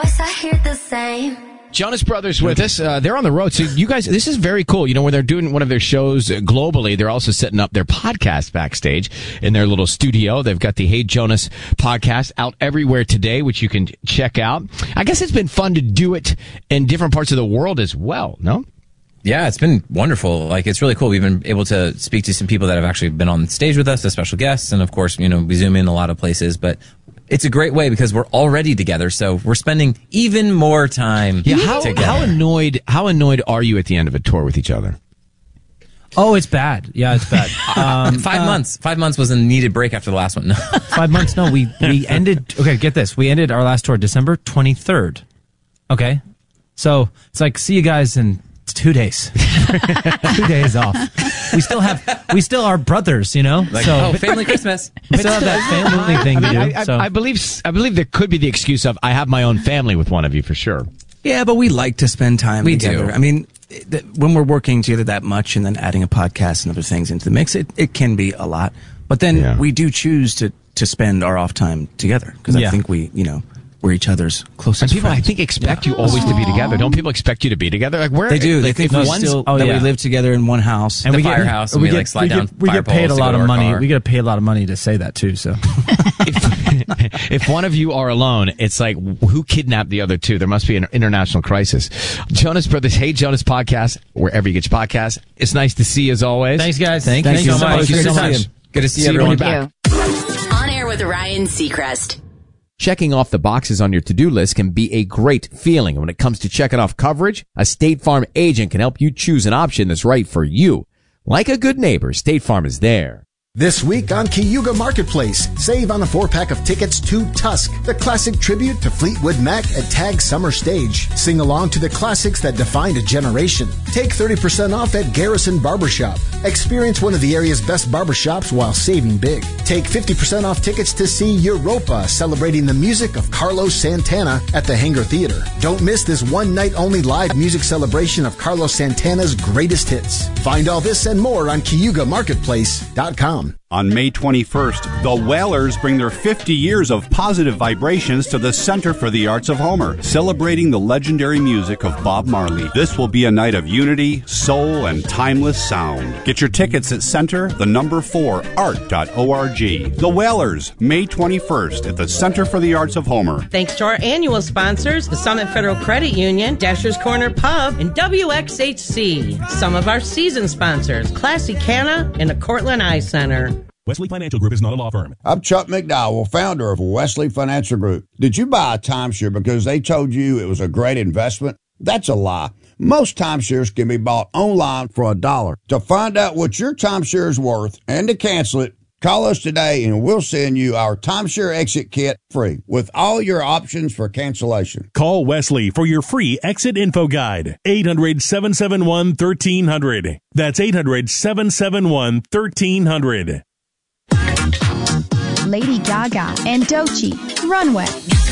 voice, I hear the same. Jonas Brothers with us. They're on the road. So you guys, this is very cool. You know, when they're doing one of their shows globally, they're also setting up their podcast backstage in their little studio. They've got the Hey Jonas podcast out everywhere today, which you can check out. I guess it's been fun to do it in different parts of the world as well, no? Yeah, it's been wonderful. Like, it's really cool. We've been able to speak to some people that have actually been on stage with us as special guests. And of course, you know, we zoom in a lot of places, but it's a great way because we're already together, so we're spending even more time together. How annoyed are you at the end of a tour with each other? Oh, it's bad. Yeah, it's bad. 5 months. 5 months was a needed break after the last one. 5 months? No, we ended. Okay, get this. We ended our last tour December 23rd. Okay, so it's like, see you guys in 2 days. 2 days off. We still are brothers, you know? Like, so, family Christmas. We still have that family thing to do. I believe there could be the excuse of, I have my own family with one of you for sure. Yeah, but we like to spend time together. Do. I mean, when we're working together that much and then adding a podcast and other things into the mix, it can be a lot. But then we do choose to spend our off time together because I think we're each other's closest and people, friends. I think, expect you always to be together. Don't people expect you to be together? Like, where they do. They think we we live together in one house. And we firehouse, and we like slide down we fire get paid a poles lot to go of to our money. car. We get paid a lot of money to say that too. So, if one of you are alone, it's like, who kidnapped the other two? There must be an international crisis. Jonas Brothers, Hey Jonas podcast, wherever you get your podcast. It's nice to see you as always. thanks, guys. Thank you so much. Thank you so much. Good to see you everyone. back. On Air with Ryan Seacrest. Checking off the boxes on your to-do list can be a great feeling. And when it comes to checking off coverage, a State Farm agent can help you choose an option that's right for you. Like a good neighbor, State Farm is there. This week on Cayuga Marketplace, save on a 4-pack of tickets to Tusk, the classic tribute to Fleetwood Mac at Tag Summer Stage. Sing along to the classics that defined a generation. Take 30% off at Garrison Barbershop. Experience one of the area's best barbershops while saving big. Take 50% off tickets to see Europa, celebrating the music of Carlos Santana at the Hangar Theater. Don't miss this one-night-only live music celebration of Carlos Santana's greatest hits. Find all this and more on CayugaMarketplace.com. On May 21st, the Whalers bring their 50 years of positive vibrations to the Center for the Arts of Homer, celebrating the legendary music of Bob Marley. This will be a night of unity, soul, and timeless sound. Get your tickets at center4art.org. The Whalers, May 21st at the Center for the Arts of Homer. Thanks to our annual sponsors, the Summit Federal Credit Union, Dasher's Corner Pub, and WXHC. Some of our season sponsors, Classy Canna and the Cortland Eye Center. Wesley Financial Group is not a law firm. I'm Chuck McDowell, founder of Wesley Financial Group. Did you buy a timeshare because they told you it was a great investment? That's a lie. Most timeshares can be bought online for $1. To find out what your timeshare is worth and to cancel it, call us today and we'll send you our timeshare exit kit free with all your options for cancellation. Call Wesley for your free exit info guide. 800-771-1300. That's 800-771-1300. Lady Gaga and Doechii, Runway.